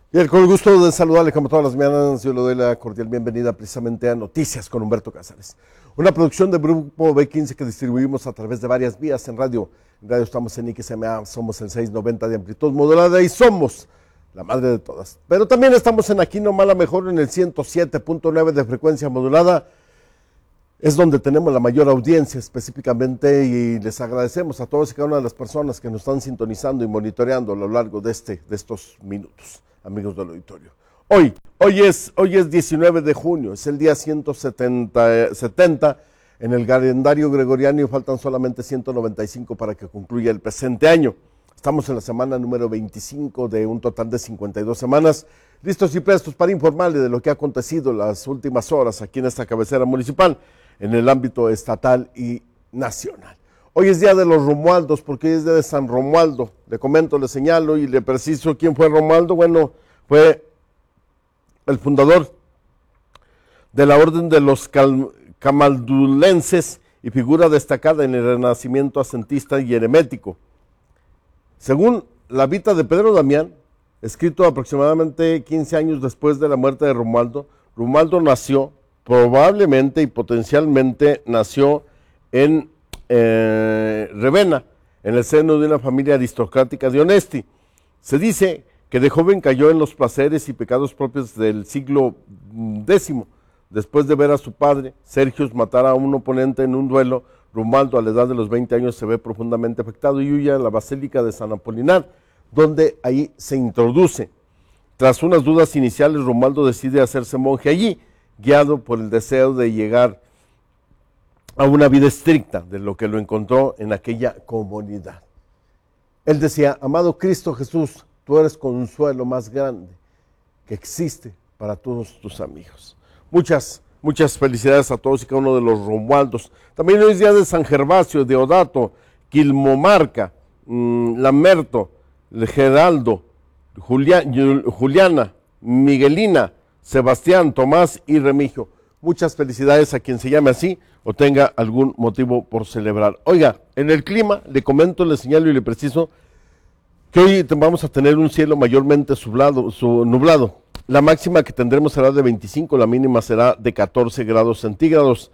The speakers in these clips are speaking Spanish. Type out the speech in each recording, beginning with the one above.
Bien, con el gusto de saludarle como todas las mañanas, yo le doy la cordial bienvenida precisamente a Noticias con Humberto Cázares. Una producción del Grupo B15 que distribuimos a través de varias vías en radio. En radio estamos en XMA, somos el 690 de amplitud modulada y somos la madre de todas. Pero también estamos en Aquí No Mala Mejor en el 107.9 de frecuencia modulada. Es donde tenemos la mayor audiencia específicamente y les agradecemos a todos y cada una de las personas que nos están sintonizando y monitoreando a lo largo de estos minutos, amigos del auditorio. Hoy es 19 de junio, es el día 170 en el calendario gregoriano y faltan solamente 195 para que concluya el presente año. Estamos en la semana número 25 de un total de 52 semanas, listos y prestos para informarle de lo que ha acontecido las últimas horas aquí en esta cabecera municipal, en el ámbito estatal y nacional. Hoy es día de los Romualdos, porque hoy es día de San Romualdo. Le comento, le señalo y le preciso quién fue Romualdo. Bueno, fue el fundador de la Orden de los Camaldulenses y figura destacada en el Renacimiento ascentista y eremético. Según la Vita de Pedro Damián, escrito aproximadamente 15 años después de la muerte de Romualdo, Romualdo nació, probablemente y potencialmente nació en Ravenna, en el seno de una familia aristocrática de Onesti. Se dice que de joven cayó en los placeres y pecados propios del siglo X. Después de ver a su padre, Sergius, matar a un oponente en un duelo, Romualdo a la edad de los 20 años se ve profundamente afectado y huye a la Basílica de San Apolinar, donde ahí se introduce. Tras unas dudas iniciales, Romualdo decide hacerse monje allí, guiado por el deseo de llegar a una vida estricta, de lo que lo encontró en aquella comunidad. Él decía: amado Cristo Jesús, tú eres consuelo más grande que existe para todos tus amigos. Muchas felicidades a todos y cada uno de los Romualdos. También hoy es día de San Gervasio, Deodato, Quilmomarca, Lamerto, Geraldo, Juliana, Miguelina, Sebastián, Tomás y Remigio. Muchas felicidades a quien se llame así o tenga algún motivo por celebrar. Oiga, en el clima, le comento, le señalo y le preciso que hoy vamos a tener un cielo mayormente nublado. La máxima que tendremos será de 25, la mínima será de 14 grados centígrados.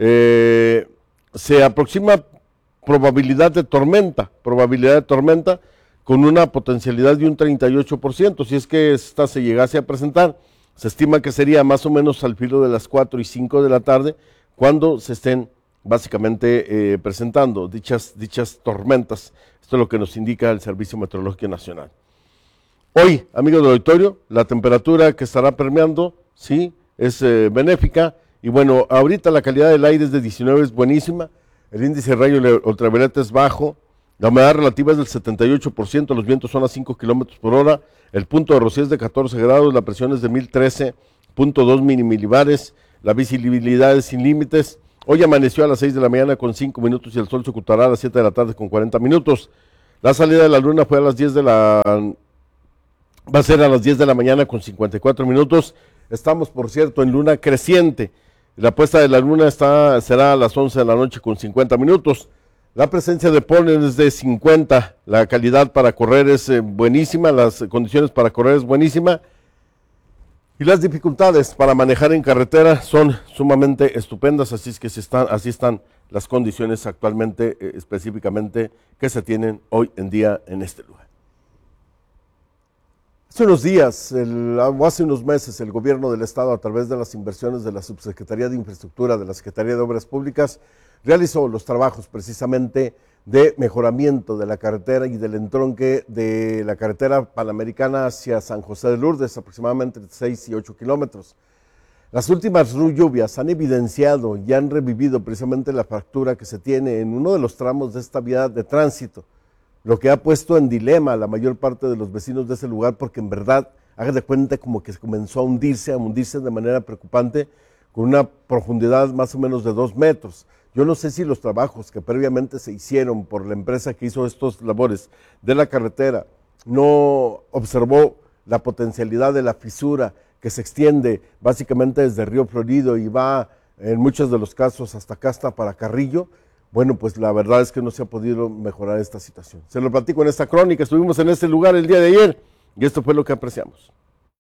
Se aproxima probabilidad de tormenta con una potencialidad de un 38%. Si es que esta se llegase a presentar, se estima que sería más o menos al filo de las 4 y 5 de la tarde cuando se estén básicamente presentando dichas tormentas. Esto es lo que nos indica el Servicio Meteorológico Nacional. Hoy, amigos del auditorio, la temperatura que estará permeando, sí, es benéfica. Y bueno, ahorita la calidad del aire es de 19, es buenísima. El índice de rayo ultravioleta es bajo. La humedad relativa es del 78%, los vientos son a 5 kilómetros por hora. El punto de rocío es de 14 grados, la presión es de 1013.2 milibares. La visibilidad es sin límites. Hoy amaneció a las 6 de la mañana con 5 minutos y el sol se ocultará a las 7 de la tarde con 40 minutos. La salida de la luna fue a las 10 de la... Va a ser a las 10 de la mañana con 54 minutos. Estamos, por cierto, en luna creciente. La puesta de la luna será a las 11 de la noche con 50 minutos. La presencia de polen es de 50. La calidad para correr es buenísima. Las condiciones para correr es buenísima. Y las dificultades para manejar en carretera son sumamente estupendas. Así es que así están las condiciones actualmente, específicamente, que se tienen hoy en día en este lugar. Hace unos días, o hace unos meses, el gobierno del estado, a través de las inversiones de la Subsecretaría de Infraestructura, de la Secretaría de Obras Públicas, realizó los trabajos precisamente de mejoramiento de la carretera y del entronque de la carretera panamericana hacia San José de Lourdes, aproximadamente 6 y 8 kilómetros. Las últimas lluvias han evidenciado y han revivido precisamente la fractura que se tiene en uno de los tramos de esta vía de tránsito, lo que ha puesto en dilema a la mayor parte de los vecinos de ese lugar, porque en verdad, haga de cuenta como que comenzó a hundirse de manera preocupante, con una profundidad más o menos de 2 metros. Yo no sé si los trabajos que previamente se hicieron por la empresa que hizo estos labores de la carretera no observó la potencialidad de la fisura que se extiende básicamente desde Río Florido y va en muchos de los casos hasta acá, hasta para Carrillo. Bueno, pues la verdad es que no se ha podido mejorar esta situación. Se lo platico en esta crónica. Estuvimos en este lugar el día de ayer y esto fue lo que apreciamos.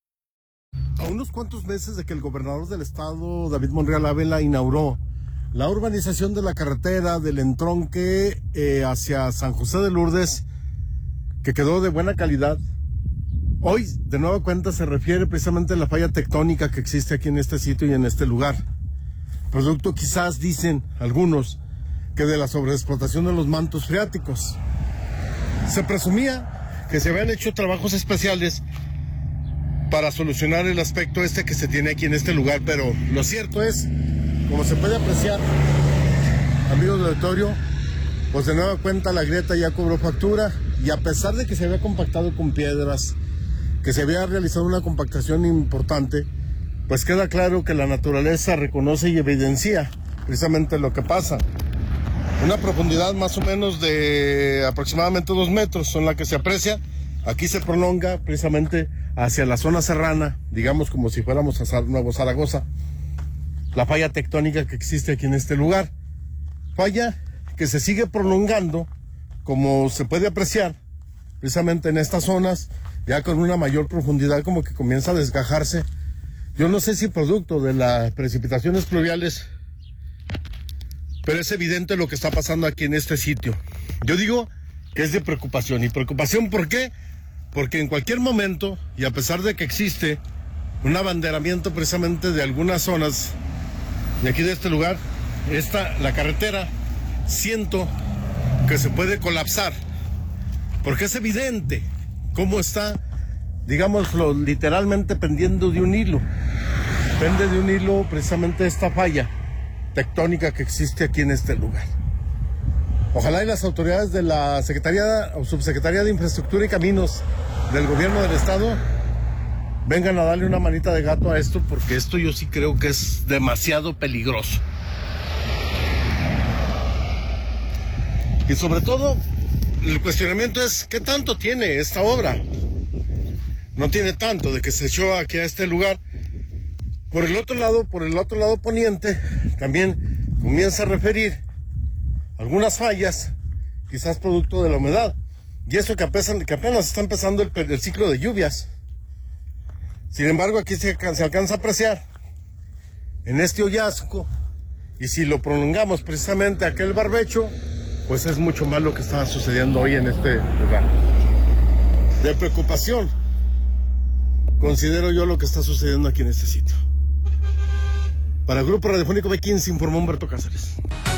A unos cuantos meses de que el gobernador del estado, David Monreal Ávila, inauguró la urbanización de la carretera del entronque hacia San José de Lourdes, que quedó de buena calidad, hoy de nueva cuenta se refiere precisamente a la falla tectónica que existe aquí en este sitio y en este lugar. Producto quizás, dicen algunos, que de la sobreexplotación de los mantos freáticos. Se presumía que se habían hecho trabajos especiales para solucionar el aspecto que se tiene aquí en este lugar, pero lo cierto es, como se puede apreciar, amigos del auditorio, pues de nueva cuenta la grieta ya cobró factura, y a pesar de que se había compactado con piedras, que se había realizado una compactación importante, pues queda claro que la naturaleza reconoce y evidencia precisamente lo que pasa. Una profundidad más o menos de aproximadamente 2 metros son la que se aprecia. Aquí se prolonga precisamente hacia la zona serrana, digamos como si fuéramos a Nuevo Zaragoza, la falla tectónica que existe aquí en este lugar. Falla que se sigue prolongando, como se puede apreciar, precisamente en estas zonas, ya con una mayor profundidad, como que comienza a desgajarse. Yo no sé si producto de las precipitaciones pluviales, pero es evidente lo que está pasando aquí en este sitio. Yo digo que es de preocupación. ¿Y preocupación por qué? Porque en cualquier momento, y a pesar de que existe un abanderamiento precisamente de algunas zonas de aquí de este lugar, la carretera, siento que se puede colapsar, porque es evidente cómo está, digámoslo, literalmente pendiendo de un hilo. Pende de un hilo precisamente esta falla tectónica que existe aquí en este lugar. Ojalá y las autoridades de la Secretaría o Subsecretaría de Infraestructura y Caminos del Gobierno del Estado vengan a darle una manita de gato a esto, porque esto yo sí creo que es demasiado peligroso. Y sobre todo, el cuestionamiento es, ¿qué tanto tiene esta obra? No tiene tanto, de que se echó aquí a este lugar. Por el otro lado poniente, también comienza a referir algunas fallas, quizás producto de la humedad. Y eso que apenas está empezando el ciclo de lluvias. Sin embargo, aquí se alcanza a apreciar en este hoyasco, y si lo prolongamos precisamente a aquel barbecho, pues es mucho más lo que está sucediendo hoy en este lugar. De preocupación, considero yo lo que está sucediendo aquí en este sitio. Para el Grupo Radiofónico B15 informó Humberto Cáceres.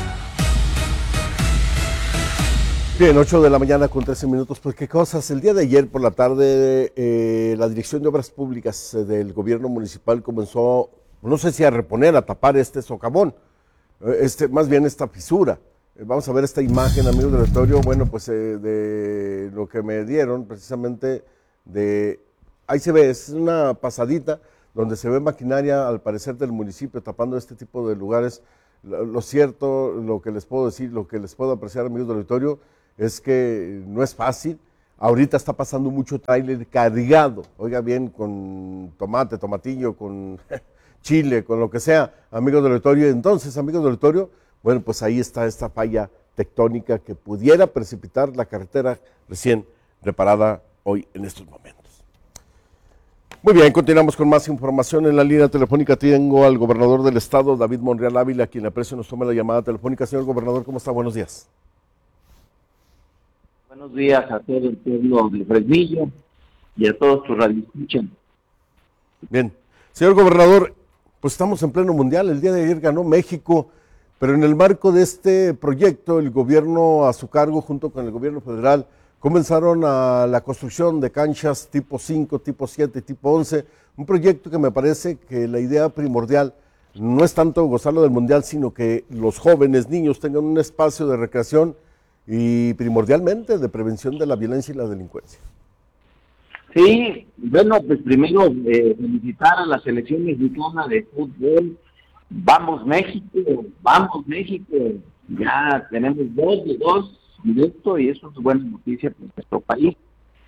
Bien, 8 de la mañana con 13 minutos. Pues qué cosas. El día de ayer por la tarde, la Dirección de Obras Públicas del Gobierno Municipal comenzó, no sé si a reponer, a tapar este socavón, más bien esta fisura. Vamos a ver esta imagen, amigos del auditorio. Bueno, pues de lo que me dieron precisamente ahí se ve, es una pasadita donde se ve maquinaria, al parecer, del municipio tapando este tipo de lugares. Lo cierto, lo que les puedo decir, lo que les puedo apreciar, amigos del auditorio, es que no es fácil. Ahorita está pasando mucho tráiler cargado, oiga bien, con tomate, tomatillo, con chile, con lo que sea, amigos del auditorio. Entonces, amigos del auditorio, bueno, pues ahí está esta falla tectónica que pudiera precipitar la carretera recién reparada hoy en estos momentos. Muy bien, continuamos con más información. En la línea telefónica tengo al gobernador del estado, David Monreal Ávila, a quien le aprecio nos tome la llamada telefónica. Señor gobernador, ¿cómo está? Buenos días. Buenos días a todo el pueblo de Fresnillo y a todos tus radioescuchas. Bien, señor gobernador, pues estamos en pleno mundial. El día de ayer ganó México, pero en el marco de este proyecto, el gobierno a su cargo, junto con el gobierno federal, comenzaron a la construcción de canchas tipo 5, tipo 7, tipo 11, un proyecto que me parece que la idea primordial no es tanto gozarlo del mundial, sino que los jóvenes, niños tengan un espacio de recreación y primordialmente de prevención de la violencia y la delincuencia. Sí, bueno, pues primero felicitar a la selección mexicana de fútbol. Vamos México, ya tenemos 2 de 2 directo y eso es buena noticia para nuestro país.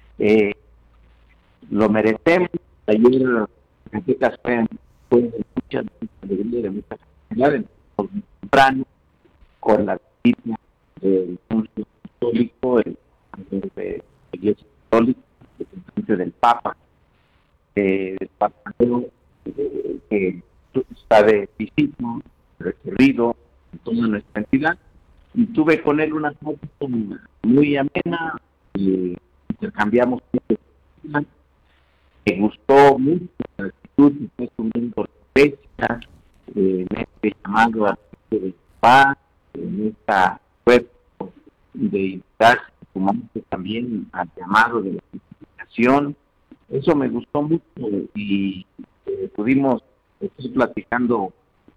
Lo merecemos. Ayer Zacatecas fue de mucha alegría, de mucha felicidad, temprano, con la visita del cónsul católico, el de la Iglesia Católica, representante del Papa, del paseo que está de visita, recorrido en toda nuestra entidad. Y tuve con él una plática muy amena, y intercambiamos cosas. Me gustó mucho la actitud que fue sumiendo respecha en este llamado a de paz, en esta web de identidad humana, también al llamado de la identificación. Eso me gustó mucho y pudimos estar platicando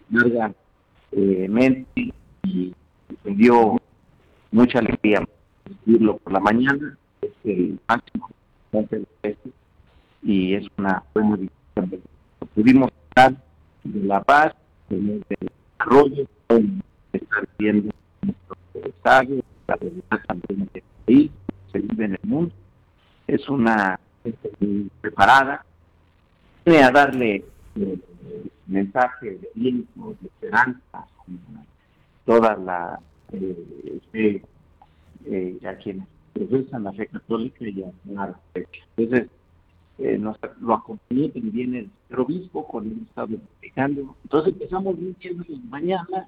largamente y me dio mucha alegría decirlo por la mañana. Es el máximo de veces y es una buena decisión. Pudimos hablar de la paz, del desarrollo, de estar viendo nuestros estados, la realidad también del país, se vive en el mundo. Es una gente muy preparada, viene a darle mensaje de aliento, de esperanza a toda la a quienes profesan la fe católica y a la fecha. Entonces, lo acompañé también el obispo con el estado explicando. Entonces empezamos bien en mañana,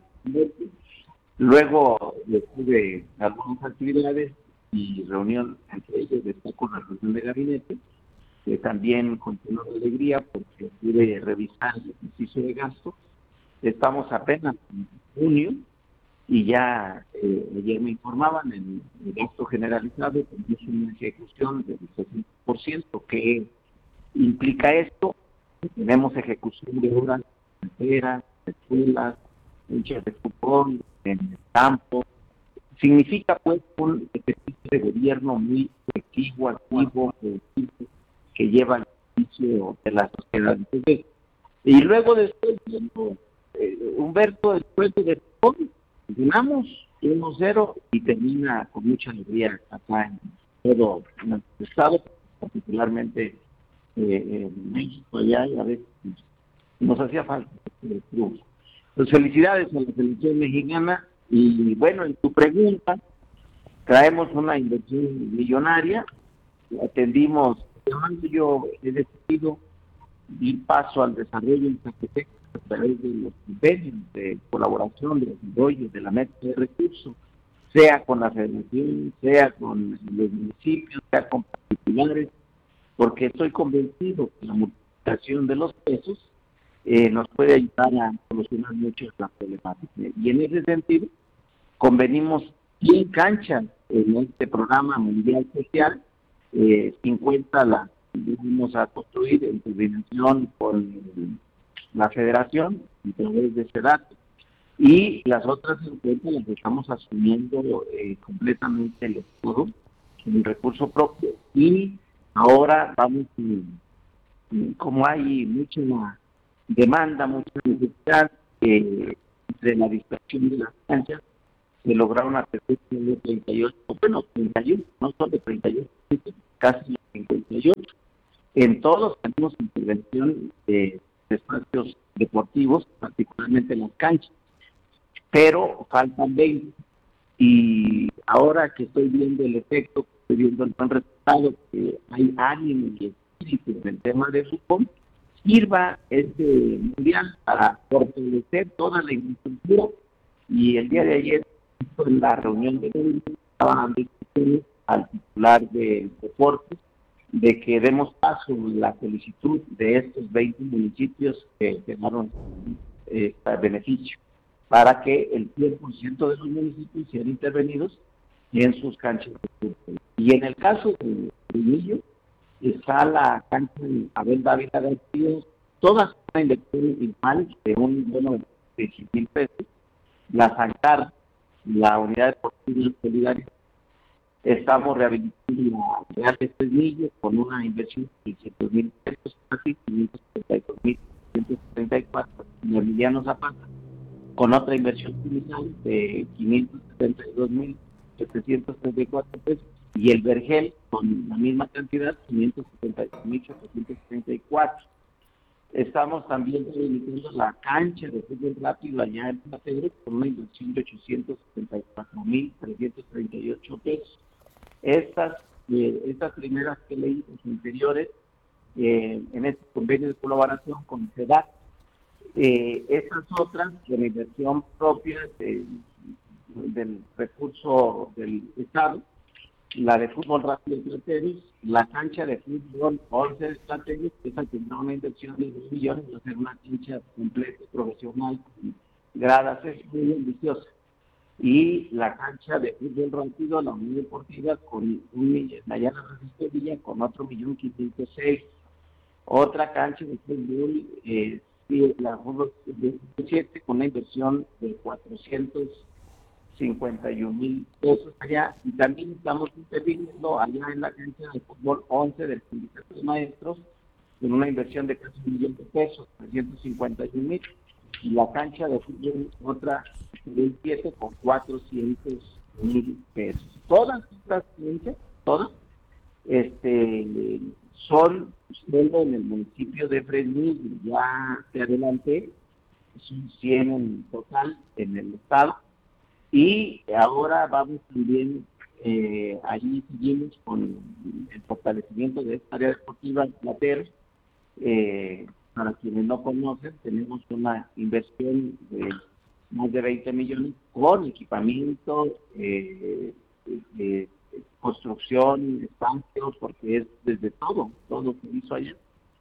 luego tuve algunas actividades y reunión entre ellos, destaco la reunión de gabinete, que también con toda alegría porque pude revisar el ejercicio de gasto. Estamos apenas en junio y ya ayer me informaban en el gasto generalizado que es una ejecución del 60%. ¿Qué implica esto? Tenemos ejecución de obras enteras, de escuelas, hinchas de fútbol, en el campo. Significa pues un ejercicio de gobierno muy efectivo, activo, productivo, que lleva al servicio de la sociedad. Entonces, y luego después, Humberto, después de todo, ganamos 1-0 y termina con mucha alegría acá en todo nuestro estado, particularmente en México, allá, y a veces nos hacía falta el club. Pues felicidades a la selección mexicana y bueno, en tu pregunta, traemos una inversión millonaria, atendimos, yo he decidido ir paso al desarrollo en Zacatecas a través de los convenios de colaboración, de desarrollo, de la meta de recursos, sea con la federación, sea con los municipios, sea con particulares, porque estoy convencido que la multiplicación de los pesos nos puede ayudar a solucionar muchas las problemáticas. Y en ese sentido, convenimos 100 canchas en este programa mundial social, 50 las vamos a construir en coordinación con la federación a través de SEDATO, y las otras 50 las estamos asumiendo completamente el Estado, el recurso propio, y ahora vamos, como hay mucha demanda, mucha necesidad de la dispersión de las canchas, se lograron a perfección de 38, bueno, 31, no solo de 38, casi 58. En todos tenemos intervención de espacios deportivos, particularmente en las canchas, pero faltan 20. Y ahora que estoy viendo el efecto, estoy viendo el buen resultado, que hay ánimo y espíritu en el tema de fútbol, sirva este mundial para fortalecer toda la infraestructura. Y el día de ayer, en la reunión de hoy, estaban dando instrucciones al titular de deportes de que demos paso en la solicitud de estos 20 municipios que ganaron este beneficio, para que el 100% de los municipios sean intervenidos en sus canchas de fútbol. Y en el caso de Trujillo, está la cancha de Abel Dávila García, todas una inversión igual de un bono de 100,000 pesos. La Sancar, la unidad deportiva solidaria, estamos rehabilitando la Real de Fresnillo con una inversión de 600,000 pesos, casi 532,134, en Emiliano Zapata, con otra inversión similar de 572,734 pesos, y el Vergel con la misma cantidad, 572,834. Estamos también rehabilitando la cancha de fútbol rápido allá en Platero con una inversión de 874,338 pesos. Estas primeras que leí, los anteriores, en este convenio de colaboración con CEDAT. Estas otras, de la inversión propia del recurso del Estado, la de fútbol rápido de Plateros, la cancha de fútbol 11 de Plateros, esa tendrá una inversión de 2 millones, va a ser una cancha completa, profesional, con gradas, es muy ambiciosa. Y la cancha de fútbol rápido, la Unión Deportiva, con allá en la Francisco Villa, con otro 1.506.000. Otra cancha de fútbol, la fútbol 17, con una inversión de 451,000 pesos allá, y también estamos interviniendo allá en la cancha de fútbol 11 del Sindicato de Maestros, con una inversión de casi 1 millón de pesos, 351,000, y la cancha de fútbol otra 17 con 400,000 pesos. Todas estas canchas, todas, son solo en el municipio de Fresnillo, ya te adelanté, son 100 en total en el estado, y ahora vamos también, allí seguimos con el fortalecimiento de esta área deportiva Plateros. Para quienes no conocen, tenemos una inversión de más de 20 millones con equipamiento, construcción, espacios, porque es desde todo se hizo allá.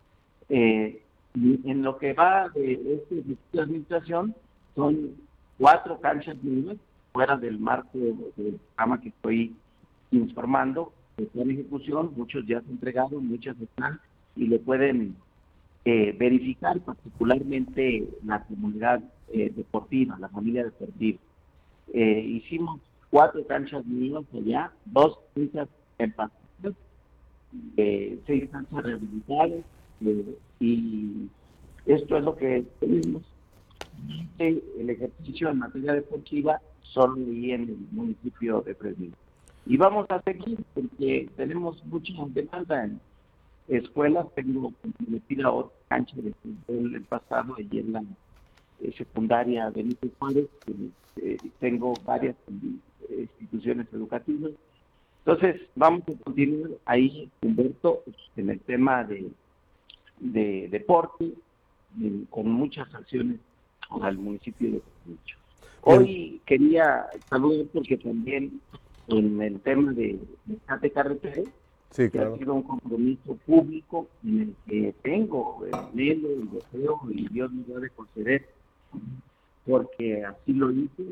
Y en lo que va de esta administración, son 4 canchas nuevas, fuera del marco del programa que estoy informando, que está en ejecución, muchos ya se entregaron, muchas están, y lo pueden verificar, particularmente la comunidad deportiva, la familia deportiva. Hicimos 4 canchas nuevas allá, 2 canchas en Pachuca, 6 canchas rehabilitadas, y esto es lo que tenemos. El ejercicio en materia deportiva solo ahí en el municipio de Fresnillo. Y vamos a seguir porque tenemos mucha demanda en escuelas. Tengo comprometida otra cancha de fútbol el pasado, allí en la secundaria Benito Juárez. Tengo varias instituciones educativas. Entonces, vamos a continuar ahí, Humberto, en el tema de deporte, con muchas acciones al municipio de Fresnillo. Hoy quería saludar porque también en el tema de rescate carretero, Sí, que claro. ha sido un compromiso público en el que tengo el anhelo, el deseo, y Dios me va a conceder, porque así lo hice,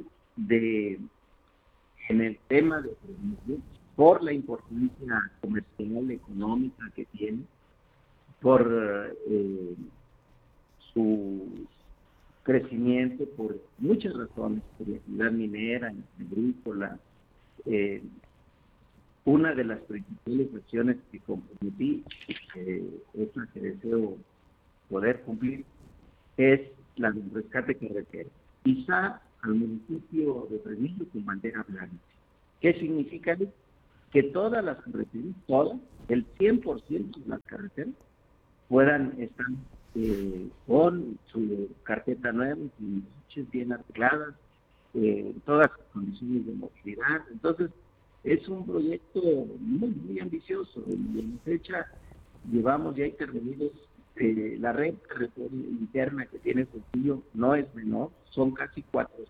en el tema de Fresnillo, por la importancia comercial, económica que tiene, por su crecimiento, por muchas razones, por la actividad minera, agrícola. Una de las principales acciones que comprometí, es la que deseo poder cumplir, es la del rescate carretero. Quizá al municipio de Fresnillo con bandera blanca. ¿Qué significa eso? Que todas las carreteras, el 100% de las carreteras, puedan estar con su carpeta nueva, sus coches bien arregladas, todas las condiciones de movilidad. Entonces, es un proyecto muy ambicioso. En la fecha llevamos ya intervenidos, la red interna que tiene Saltillo no es menor, son casi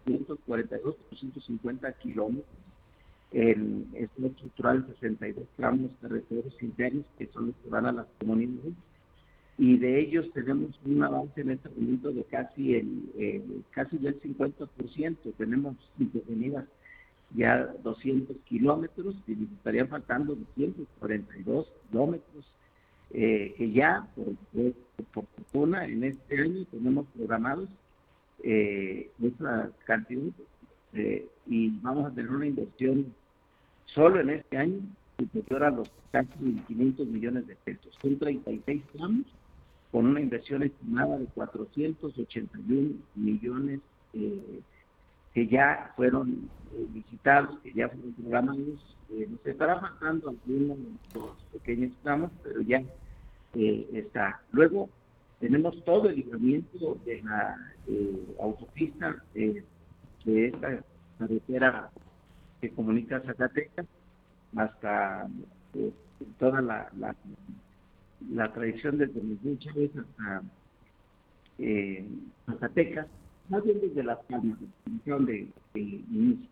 442,450 kilómetros. Está estructural 62 tramos carreteros internos, que son los que van a las comunidades, y de ellos tenemos un avance en este momento de casi del 50%. Tenemos intervenidas ya 200 kilómetros y nos estarían faltando 242 kilómetros, que ya por fortuna en este año tenemos programados esa cantidad, y vamos a tener una inversión solo en este año superior a los casi 500 millones de pesos. Son 36 tramos con una inversión estimada de 481 millones, que ya fueron visitados, que ya fueron programados. Nos estará faltando algunos pequeños tramos, pero ya está. Luego tenemos todo el libramiento de la autopista, de esta carretera que comunica Zacatecas hasta toda la la tradición desde Miguel Chávez hasta Zacatecas, más bien desde Las Palmas, de inicio.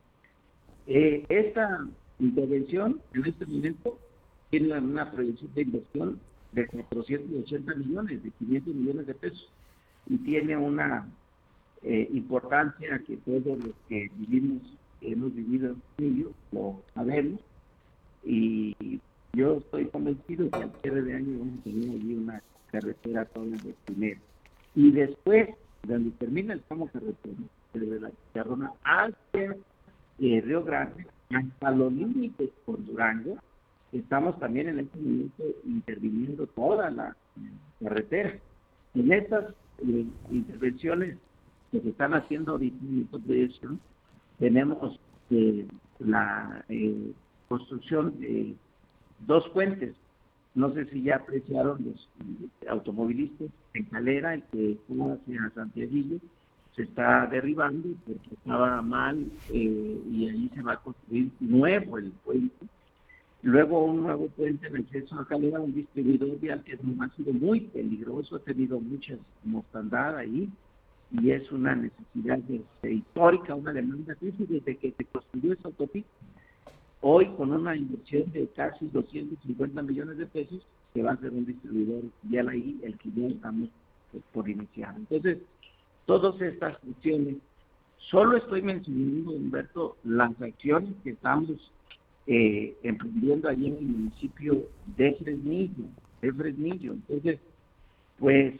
Esta intervención en este momento tiene una proyección de inversión de 480 millones, de 500 millones de pesos, y tiene una importancia que todos los que hemos vivido en Fresnillo lo sabemos, y yo estoy convencido que al cierre de año vamos a tener allí una carretera toda de primero. Y después, donde termina el tramo carretero, desde la Chicharrona hacia Río Grande, hasta los límites con Durango, estamos también en este momento interviniendo toda la carretera. En estas intervenciones que se están haciendo ahorita en esta proyección, tenemos la construcción de 2 puentes. No sé si ya apreciaron los automovilistas en Calera, el que fue hacia Santiago, se está derribando porque estaba mal, y ahí se va a construir nuevo el puente. Luego un nuevo puente en acceso a Calera, un distribuidor vial que ha sido muy peligroso, ha tenido mucha mortandad ahí, y es una necesidad histórica, una demanda desde que se construyó esa autopista. Hoy, con una inversión de casi 250 millones de pesos, se va a hacer un distribuidor vial ahí, el que ya estamos por iniciar. Entonces, todas estas acciones, solo estoy mencionando, Humberto, las acciones que estamos emprendiendo allí en el municipio de Fresnillo. Entonces, pues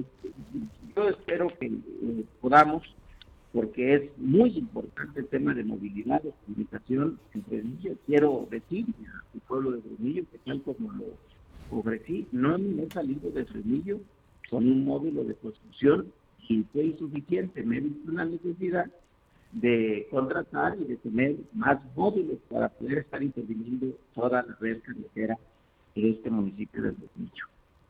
yo espero que podamos, porque es muy importante el tema de movilidad, de comunicación en Fresnillo. Quiero decir al pueblo de Fresnillo que, tal como lo ofrecí, no he salido de Fresnillo con un módulo de construcción y fue insuficiente. Me he visto una necesidad de contratar y de tener más módulos para poder estar interviniendo toda la red carretera de este municipio de Fresnillo.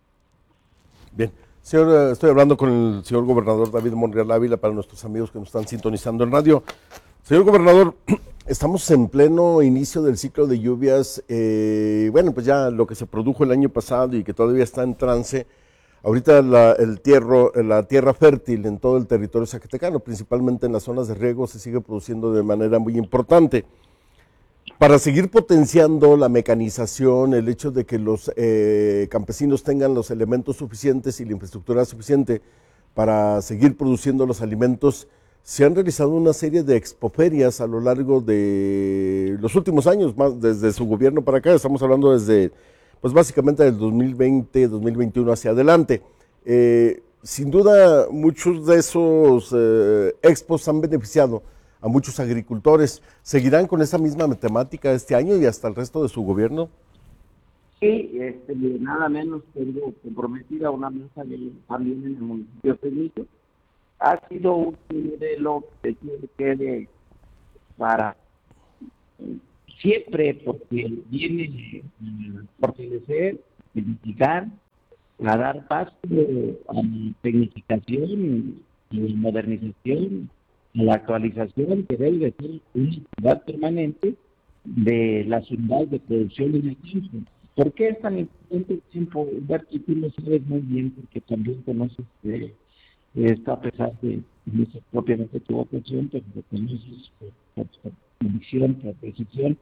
Bien, señor, estoy hablando con el señor gobernador David Monreal Ávila, para nuestros amigos que nos están sintonizando en radio. Señor gobernador, estamos en pleno inicio del ciclo de lluvias. Bueno, pues ya lo que se produjo el año pasado y que todavía está en trance. Ahorita la tierra fértil en todo el territorio zacatecano, principalmente en las zonas de riego, se sigue produciendo de manera muy importante. Para seguir potenciando la mecanización, el hecho de que los campesinos tengan los elementos suficientes y la infraestructura suficiente para seguir produciendo los alimentos, se han realizado una serie de expoferias a lo largo de los últimos años, más desde su gobierno para acá. Estamos hablando desde, pues básicamente del 2020, 2021 hacia adelante. Sin duda, muchos de esos expos han beneficiado a muchos agricultores. ¿Seguirán con esa misma temática este año y hasta el resto de su gobierno? Sí, nada menos tengo comprometida una mesa también en el municipio de Fresnillo. Ha sido un modelo que quede para siempre, porque viene a fortalecer, a mitigar, a dar paso a la tecnificación y modernización, a la actualización que debe de ser una actividad permanente de las unidades de producción y de tiempo. ¿Por qué es tan importante el tiempo, Humberto? Y tú lo sabes muy bien, porque también conoces esto, a pesar de no ser propiamente tu vocación, pero lo conoces por convicción, por precisión,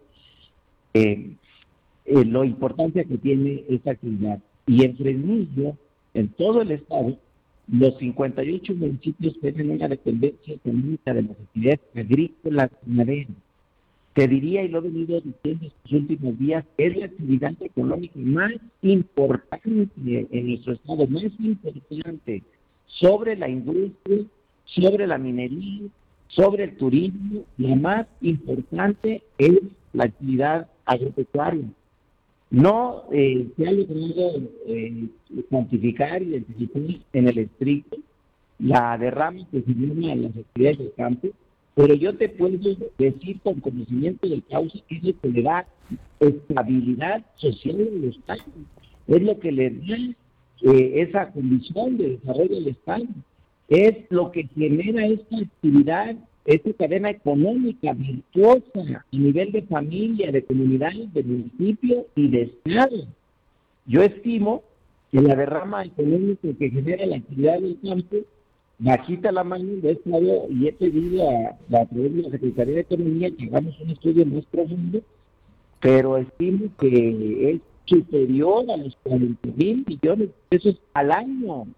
la importancia que tiene esta actividad. Y en Fresnillo, en todo el estado, los 58 municipios tienen una dependencia económica de las actividades agrícolas y ganaderas. Te diría, y lo he venido diciendo estos últimos días, es la actividad económica más importante en nuestro estado, más importante, sobre la industria, sobre la minería, sobre el turismo. La más importante es la actividad agropecuaria. No se ha logrado cuantificar, identificar en el estricto la derrama que se llama en las actividades del campo, pero yo te puedo decir con conocimiento de causa que es lo que le da estabilidad social a los estados, es lo que le da esa condición de desarrollo del estado, es lo que genera esta actividad, esta cadena económica virtuosa a nivel de familia, de comunidades, de municipio y de estado. Yo estimo la derrama económica que genera la actividad del campo, bajita la mano de este lado, y he pedido a través de la Secretaría de Economía que hagamos un estudio más profundo, pero estimo que es superior a los 40,000 millones de pesos al año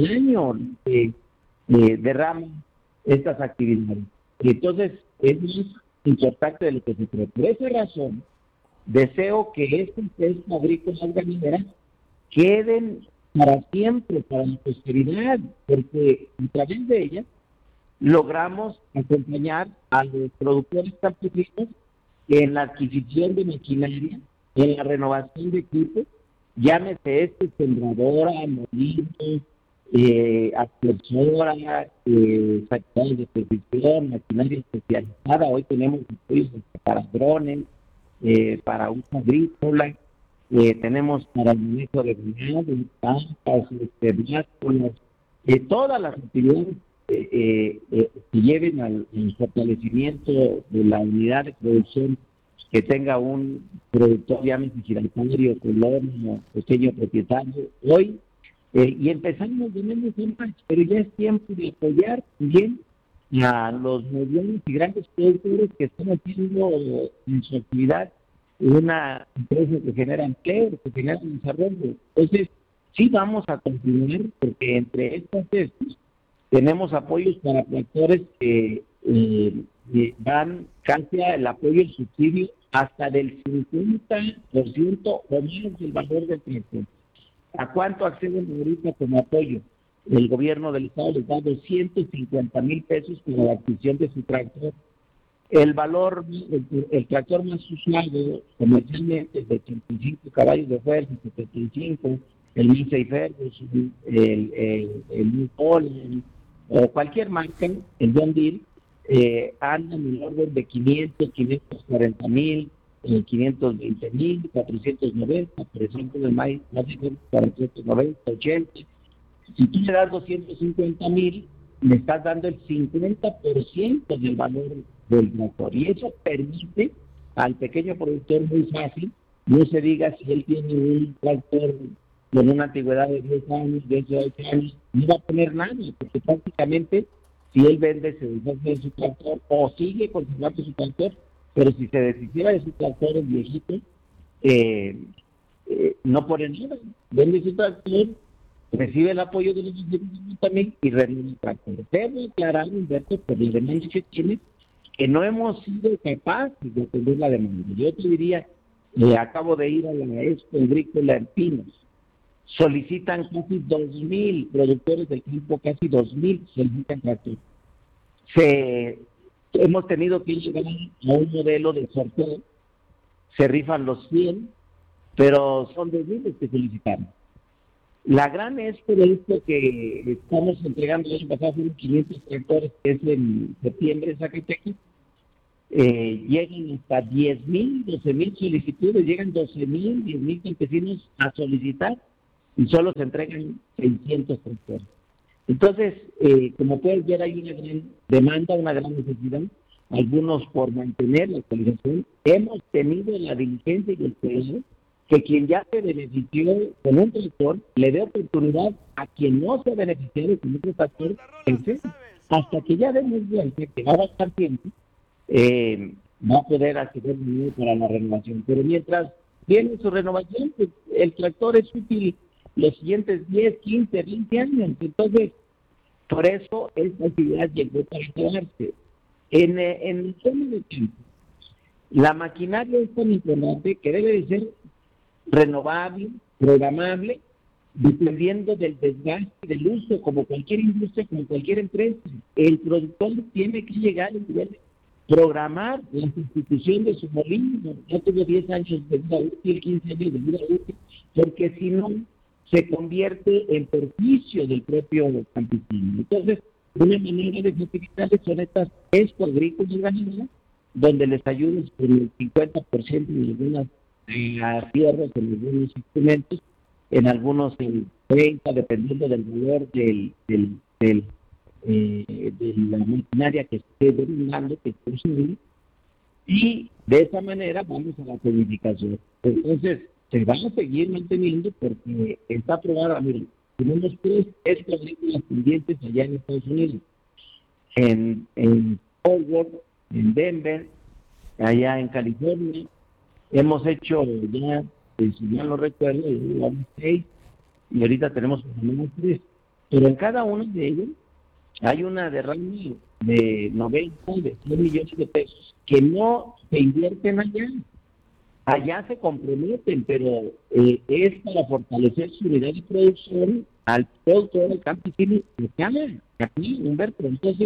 derrama estas actividades. Y entonces es más importante de lo que se cree. Por esa razón, deseo que estas empresas agrícolas ganaderas queden para siempre, para la posteridad, porque a través de ellas logramos acompañar a los productores campesinos en la adquisición de maquinaria, en la renovación de equipos, llámese sembradora, molino, aspersora, factores de precisión, maquinaria especializada. Hoy tenemos apoyos para drones, para uso agrícola, tenemos para el manejo de ganado, campas, básculas, todas las actividades que lleven al fortalecimiento de la unidad de producción que tenga un productor, llámese giratorio, colono, pequeño propietario, hoy, y empezamos de menos en más, pero ya es tiempo de apoyar bien a los medianos y grandes productores que están haciendo en su actividad una empresa que genera empleo, que genera desarrollo. Entonces, sí vamos a continuar, porque entre estas tenemos apoyos para tractores que van casi al apoyo y subsidio hasta del 50% o más del valor del tractor. ¿A cuánto acceden ahorita como apoyo? El gobierno del estado les da 250,000 pesos para la adquisición de su tractor. El valor, el tractor más usado comercialmente es de 85 caballos de fuerza, 75, el Massey Ferguson, el New Holland, o cualquier marca, el John Deere, anda en el orden de 540,000, 520,000, 490, por ejemplo, el Massey Ferguson 490, 80. Si tú le das 250,000, le estás dando el 50% del valor del tractor, y eso permite al pequeño productor muy fácil, no se diga si él tiene un tractor con una antigüedad de 10 años, de 8 años, no va a poner nada, porque prácticamente si él vende, se deshace de su tractor o sigue conservando su tractor, pero si se deshiciera de su tractor el viejito, no pone nada, vende su tractor, recibe el apoyo de los institutos también y renueva el tractor. Debo aclarar, Humberto, por la demanda que tiene, que no hemos sido capaces de atender la demanda. Yo te diría, acabo de ir a la Expo Agrícola en Pinos, solicitan casi 2,000 productores del campo, casi 2,000 solicitan tractor. Hemos tenido que llegar a un modelo de sorteo, se rifan los 100, pero son 2,000 los que solicitamos. La gran experiencia que estamos entregando el año pasado fueron 500 tractores, que es en septiembre en Zacatecas. Llegan hasta 10,000, 12,000 solicitudes, llegan 12,000, 10,000 campesinos a solicitar y solo se entregan 600 tractores. Entonces, como puedes ver, hay una gran demanda, una gran necesidad, algunos por mantener la actualización. Hemos tenido la diligencia y el cuidado que quien ya se benefició con un tractor le dé oportunidad a quien no se ha beneficiado con otro tractor, hasta que ya demos cuenta que va a bastar tiempo, va a poder acceder para la renovación. Pero mientras viene su renovación, pues, el tractor es útil los siguientes 10, 15, 20 años. Entonces, por eso esta actividad llegó para quedarse. En el tema de tiempo, la maquinaria es tan importante que debe de ser renovable, programable, dependiendo del desgaste, del uso, como cualquier industria, como cualquier empresa. El productor tiene que llegar al nivel de programar la sustitución de su molino. Ya tuvo 10 años de vida útil, 15 años de vida útil, porque si no, se convierte en perjuicio del propio campesino. Entonces, una manera de facilitarles son estas expo agrícolas ganaderas, donde les ayudas por el 50% en algunas tierras, en algunos instrumentos, en algunos el 30%, dependiendo del valor de la maquinaria que esté derivando, que esté usando, y de esa manera vamos a la tecnificación. Entonces, se van a seguir manteniendo porque está aprobada. Miren, tenemos tres cuadrículas pendientes allá en Estados Unidos, en Fort Worth, en Denver, allá en California. Hemos hecho ya, si ya no recuerdo, vamos 6, y ahorita tenemos por lo menos 3. Pero en cada uno de ellos hay una derrama de 90, de 100 millones de pesos que no se invierten allá. Allá se comprometen, pero es para fortalecer su unidad de producción al productor, al campesino, aquí, Humberto. Entonces,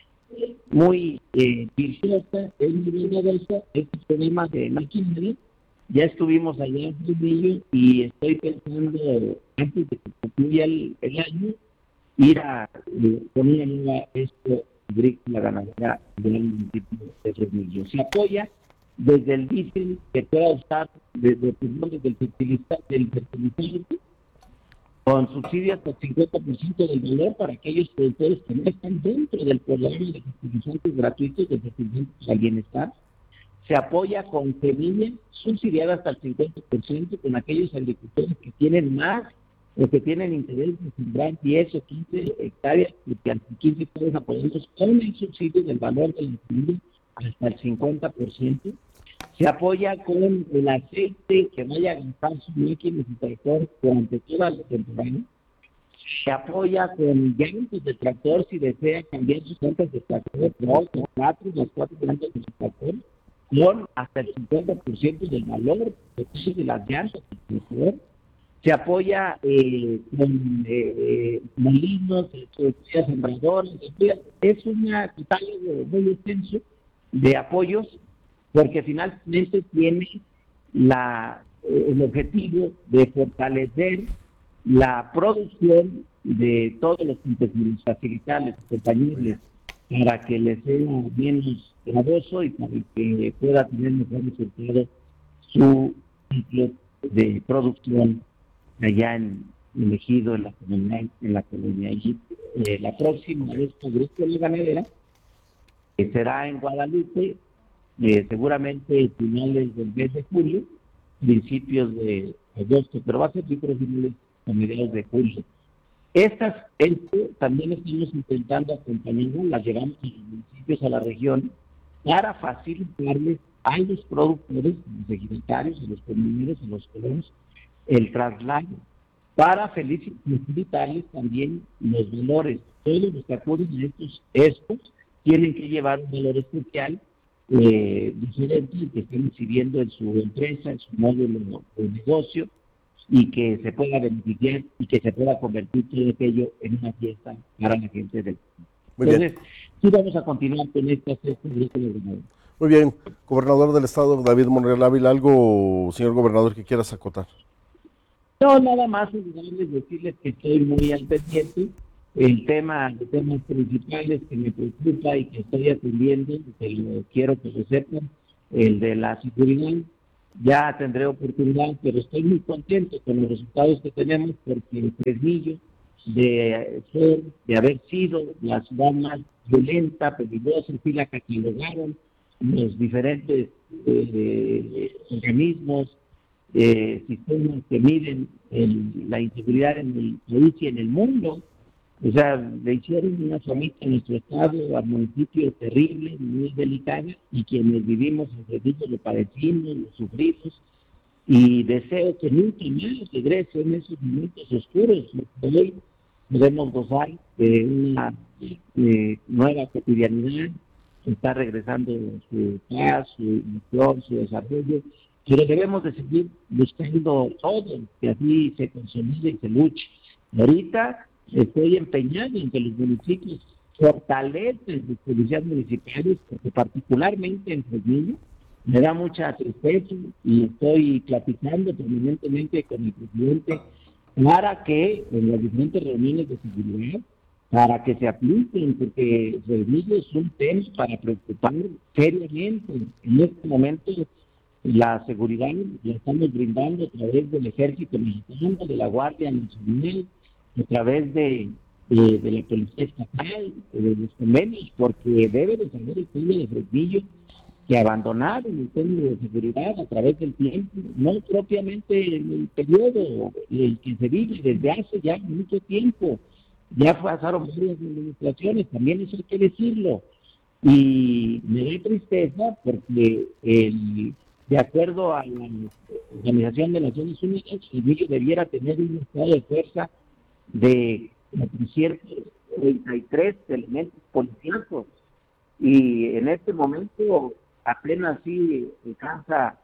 muy virtuosa, es muy novedosa, este problema de maquinaria. Ya estuvimos allá en Fresnillo y estoy pensando, antes de que concluya el año, ir a poner a nueva esto agrícola ganadera del municipio de Fresnillo. Se apoya desde el diésel que pueda usar, desde el fertilizante, con subsidios hasta el 50% del valor para aquellos productores que no están dentro del programa de fertilizantes gratuitos de fertilizantes al bienestar. Se apoya con semillas subsidiadas hasta el 50% con aquellos agricultores que tienen más o que tienen interés de sembrar 10 o 15 hectáreas, y que hasta 15 hectáreas apoyados con el subsidio del valor de la semilla hasta el 50%. Se apoya con el aceite que vaya a gastar su máquina y su tractor durante toda la temporada. Se apoya con llantas de tractor si desea cambiar sus llantas de tractor, 2 o 4, las 4 llantas de su tractor, con hasta el 50% del valor de las llantas del tractor. Se apoya con molinos, sembradoras. Es un catálogo muy extenso de apoyos, porque finalmente tiene el objetivo de fortalecer la producción de todos los campesinos, facilitarles, acompañarles, para que les sea menos gravoso y para que pueda tener mejor resultado su ciclo de producción allá en el ejido, en la colonia. Y la próxima vez agrícola ganadera, que será en Guadalupe, seguramente finales del mes de julio, principios de agosto, pero va a ser siempre finales a mediados de julio. Esto también estamos intentando acompañarlas, las llevamos a los municipios, a la región, para facilitarles a los productores, a los ejidatarios, a los comuneros, a los colonos, el traslado, para facilitarles también los valores. Todos los que acuden a estos expos tienen que llevar un valor especial diferente que estén exhibiendo en su empresa, en su módulo de negocio, y que se pueda beneficiar y que se pueda convertir todo aquello en una fiesta para la gente del país. Entonces, sí vamos a continuar con estas fiestas. Muy bien, gobernador del estado, David Monreal Ávila, ¿algo, señor gobernador, que quieras acotar? No, nada más decirles que estoy muy al pendiente. Los temas principales que me preocupa y que estoy atendiendo, que lo quiero que lo sepan, el de la seguridad. Ya tendré oportunidad, pero estoy muy contento con los resultados que tenemos, porque el Fresnillo, de haber sido la ciudad más violenta, peligrosa, sí la catalogaron los diferentes organismos, sistemas que miden la inseguridad en el país y en el mundo. O sea, le hicieron una somita en nuestro estado, al municipio terrible, muy delicada, y quienes vivimos en Fresnillo lo padecimos, lo sufrimos, y deseo que nunca más regresen esos momentos oscuros. Hoy podemos gozar de una nueva cotidianidad, está regresando su paz, su emoción, su desarrollo, pero debemos de seguir buscando todo, que así se consolide y se luche. Ahorita estoy empeñado en que los municipios fortalecen sus policías municipales, porque particularmente en Fresnillo me da mucha tristeza, y estoy platicando permanentemente con el presidente para que en las diferentes reuniones de seguridad, para que se apliquen, porque Fresnillo es un tema para preocupar seriamente. En este momento la seguridad la estamos brindando a través del Ejército Mexicano, de la Guardia Nacional, a través de la Policía Estatal, de los convenios, porque debe de saber el pueblo de Fresnillo que abandonaron el tema de seguridad a través del tiempo, no propiamente en el periodo el que se vive desde hace ya mucho tiempo. Ya pasaron varias administraciones, también eso hay que decirlo. Y me da tristeza porque de acuerdo a la Organización de Naciones Unidas, el niño debiera tener un estado de fuerza de 433 elementos policíacos. Y en este momento apenas sí alcanza,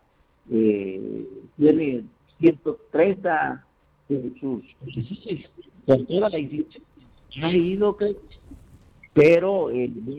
tiene 130 sus con toda la institución. Ha ido, pero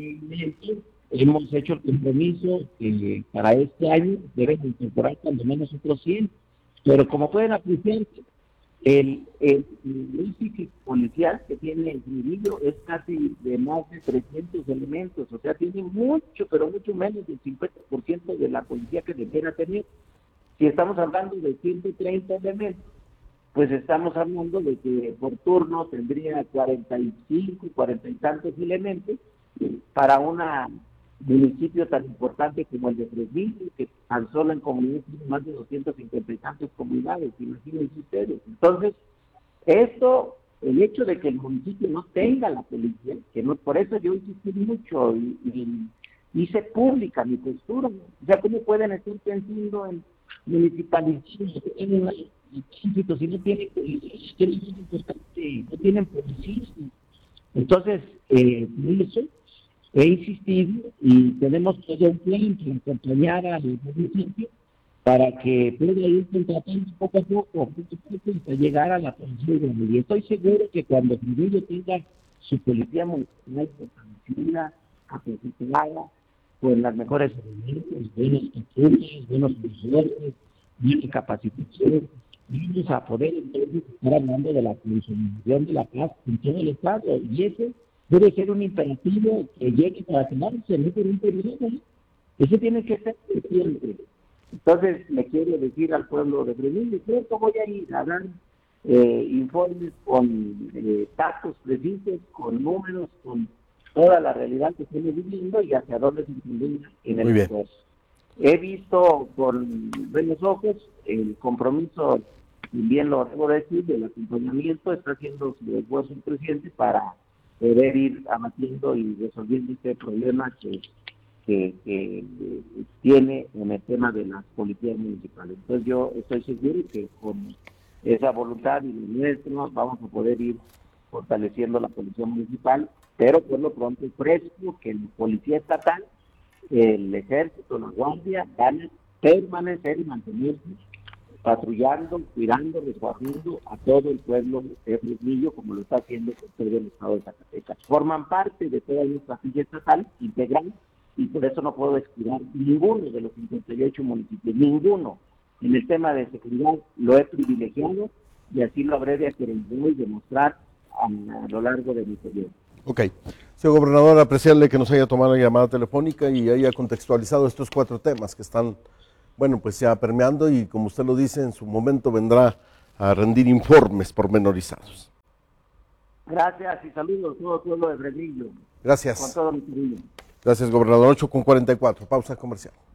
hemos hecho el compromiso que para este año deben incorporar cuando menos otros 100, pero como pueden apreciar, el índice policial que tiene el Fresnillo es casi de más de 300 elementos, o sea, tiene mucho, pero mucho menos del 50% de la policía que debiera tener. Si estamos hablando de 130 elementos, pues estamos hablando de que por turno tendría 45, 40 y tantos elementos para un municipio tan importante como el de Fresnillo, que tan solo en comunidades tiene más de 250 y tantas comunidades, imagínense ustedes. Entonces, el hecho de que el municipio no tenga la policía, que no, por eso yo insistí mucho y hice pública mi postura. O sea, ¿cómo pueden estar pensando en municipalizar el tránsito si no tienen policía? Que es muy importante, no tienen policía. Entonces, por eso he insistido y tenemos todo un plan para acompañar al municipio para que pueda ir contratando poco a poco hasta llegar a la policía grande. Y estoy seguro que cuando Fresnillo tenga su policía municipal fortalecida, capacitada, con las mejores herramientas, buenas patrullas, buenos profesores, buena capacitación, vamos a poder entonces estar hablando de la consolidación de la paz en todo el estado. Y ese debe ser un imperativo que llegue para quedarse, no por un periodo, ¿no? Eso tiene que ser siempre. Entonces, le quiero decir al pueblo de Fresnillo, creo que voy a ir a dar informes con datos precisos, con números, con toda la realidad que estamos viviendo y hacia dónde se inclina en el esfuerzo. He visto con buenos ojos el compromiso, y bien lo debo decir, del acompañamiento. Está haciendo su esfuerzo el presidente para poder ir abatiendo y resolviendo este problema que tiene en el tema de las policías municipales. Entonces yo estoy seguro que con esa voluntad y lo nuestro vamos a poder ir fortaleciendo la policía municipal, pero por lo pronto fresco que la policía estatal, el ejército, la guardia van a permanecer y mantenerse patrullando, cuidando, resguardando a todo el pueblo de Fresnillo, como lo está haciendo con todo el estado de Zacatecas. Forman parte de toda nuestra silla estatal integral y por eso no puedo descuidar ninguno de los 58 municipios, ninguno. En el tema de seguridad lo he privilegiado y así lo habré de querer demostrar a lo largo de mi periodo. Ok. Señor gobernador, apreciarle que nos haya tomado la llamada telefónica y haya contextualizado estos 4 temas que están, bueno, pues ya permeando y como usted lo dice, en su momento vendrá a rendir informes pormenorizados. Gracias y saludos a todo el pueblo de Fresnillo. Gracias. Con todo mi cariño. Gracias, gobernador. 8:44. Pausa comercial.